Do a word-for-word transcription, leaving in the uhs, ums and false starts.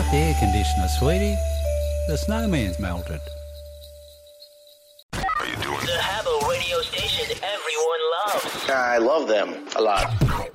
the air conditioner, sweetie. The snowman's melted. Are you doing The Habbo radio station everyone loves. I love them a lot.